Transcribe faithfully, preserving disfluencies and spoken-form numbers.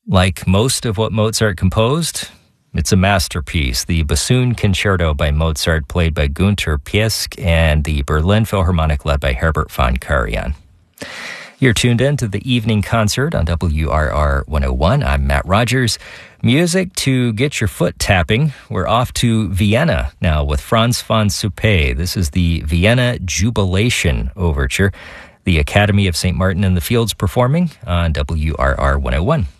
Like most of what Mozart composed, it's a masterpiece. The Bassoon Concerto by Mozart, played by Günter Piesk, and the Berlin Philharmonic, led by Herbert von Karajan. You're tuned in to the Evening Concert on W R R one oh one. I'm Matt Rogers. Music to get your foot tapping. We're off to Vienna now with Franz von Suppé. This is the Vienna Jubilation Overture. The Academy of Saint Martin in the Fields performing on W R R one oh one.